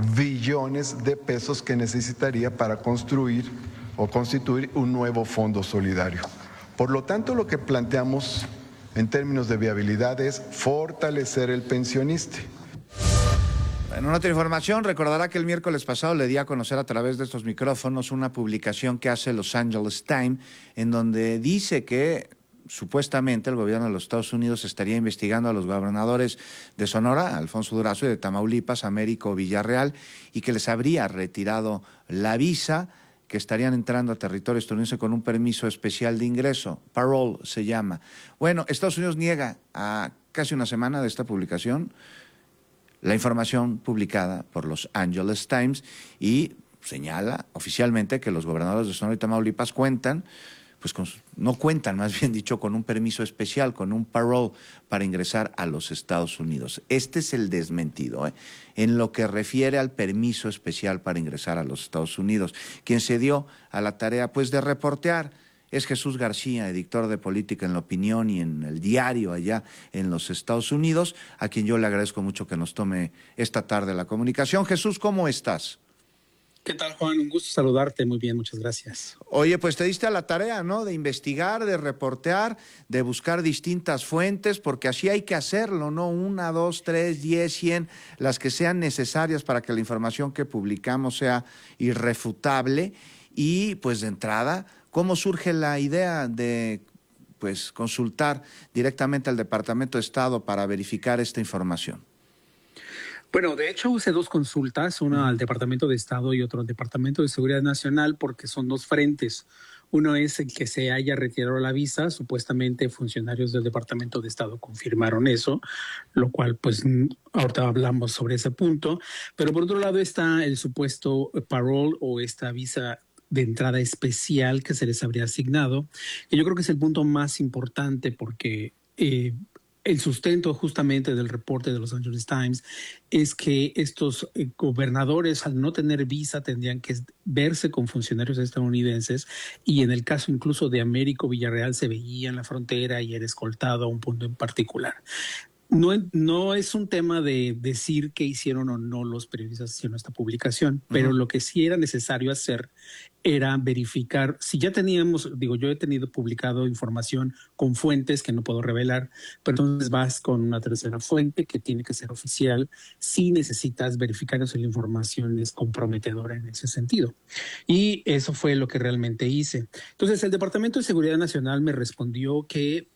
billones de pesos que necesitaría para construir o constituir un nuevo fondo solidario. Por lo tanto, lo que planteamos en términos de viabilidad es fortalecer el pensioniste. En otra información, recordará que el miércoles pasado le di a conocer a través de estos micrófonos una publicación que hace Los Angeles Times, en donde dice que supuestamente el gobierno de los Estados Unidos estaría investigando a los gobernadores de Sonora, Alfonso Durazo, y de Tamaulipas, Américo Villarreal, y que les habría retirado la visa, que estarían entrando a territorio estadounidense con un permiso especial de ingreso, parole se llama. Bueno, Estados Unidos niega a casi una semana de esta publicación la información publicada por Los Angeles Times y señala oficialmente que los gobernadores de Sonora y Tamaulipas no cuentan, más bien dicho, con un permiso especial, con un parole para ingresar a los Estados Unidos. Este es el desmentido, en lo que refiere al permiso especial para ingresar a los Estados Unidos. Quien se dio a la tarea, de reportear es Jesús García, editor de Política en La Opinión y en El Diario allá en los Estados Unidos, a quien yo le agradezco mucho que nos tome esta tarde la comunicación. Jesús, ¿cómo estás? ¿Qué tal, Juan? Un gusto saludarte. Muy bien, muchas gracias. Oye, pues te diste a la tarea, ¿no? De investigar, de reportear, de buscar distintas fuentes, porque así hay que hacerlo, ¿no? 1, 2, 3, 10, 100, las que sean necesarias para que la información que publicamos sea irrefutable. Y, de entrada, ¿cómo surge la idea de consultar directamente al Departamento de Estado para verificar esta información? Bueno, de hecho hice 2 consultas, una al Departamento de Estado y otra al Departamento de Seguridad Nacional, porque son 2 frentes. Uno es el que se haya retirado la visa, supuestamente funcionarios del Departamento de Estado confirmaron eso, lo cual ahorita hablamos sobre ese punto. Pero por otro lado está el supuesto parole o esta visa de entrada especial que se les habría asignado, que yo creo que es el punto más importante porque el sustento justamente del reporte de Los Angeles Times es que estos gobernadores, al no tener visa, tendrían que verse con funcionarios estadounidenses, y en el caso incluso de Américo Villarreal se veía en la frontera y era escoltado a un punto en particular. No es un tema de decir qué hicieron o no los periodistas haciendo esta publicación, pero lo que sí era necesario hacer era verificar si ya teníamos, yo he tenido publicado información con fuentes que no puedo revelar, pero entonces vas con una tercera fuente que tiene que ser oficial si necesitas verificar si la información es comprometedora en ese sentido. Y eso fue lo que realmente hice. Entonces el Departamento de Seguridad Nacional me respondió que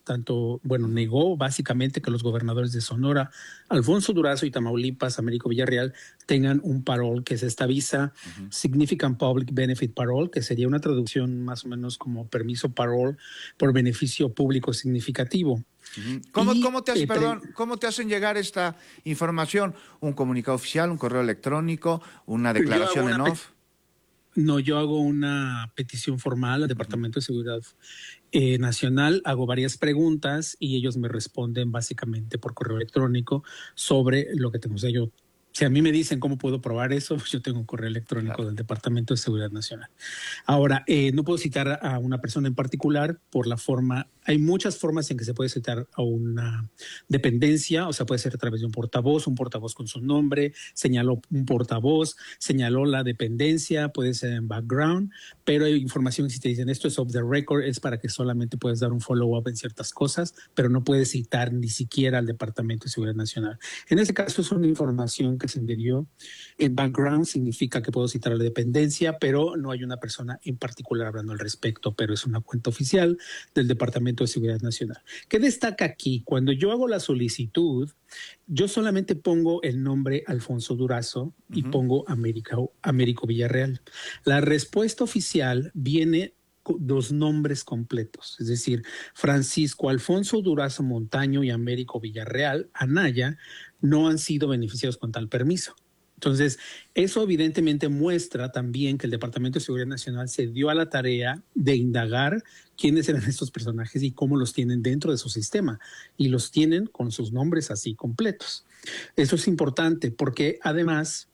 negó básicamente que los gobernadores de Sonora, Alfonso Durazo, y Tamaulipas, Américo Villarreal, tengan un parole, que es esta visa Significant Public Benefit Parole, que sería una traducción más o menos como permiso parole por beneficio público significativo. ¿Cómo te hacen llegar esta información? ¿Un comunicado oficial, un correo electrónico, una declaración en off? No, yo hago una petición formal al Departamento de Seguridad Nacional, hago varias preguntas y ellos me responden básicamente por correo electrónico sobre lo que tengo. O sea, si a mí me dicen cómo puedo probar eso, yo tengo un correo electrónico del Departamento de Seguridad Nacional. Ahora, no puedo citar a una persona en particular por la forma. Hay muchas formas en que se puede citar a una dependencia, o sea, puede ser a través de un portavoz con su nombre, señaló un portavoz, señaló la dependencia, puede ser en background, pero hay información que si te dicen esto es off the record, es para que solamente puedas dar un follow-up en ciertas cosas, pero no puedes citar ni siquiera al Departamento de Seguridad Nacional. En este caso es una información que se envió en background, significa que puedo citar a la dependencia, pero no hay una persona en particular hablando al respecto, pero es una cuenta oficial del Departamento de Seguridad Nacional. ¿Qué destaca aquí? Cuando yo hago la solicitud, yo solamente pongo el nombre Alfonso Durazo y pongo Américo Villarreal. La respuesta oficial viene los nombres completos, es decir, Francisco Alfonso Durazo Montaño y Américo Villarreal Anaya no han sido beneficiados con tal permiso. Entonces, eso evidentemente muestra también que el Departamento de Seguridad Nacional se dio a la tarea de indagar quiénes eran estos personajes y cómo los tienen dentro de su sistema. Y los tienen con sus nombres así completos. Eso es importante porque además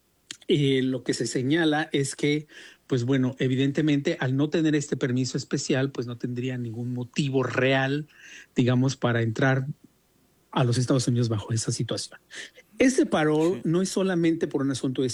lo que se señala es que, evidentemente al no tener este permiso especial, no tendría ningún motivo real, para entrar a los Estados Unidos bajo esa situación. Este parole no es solamente por un asunto de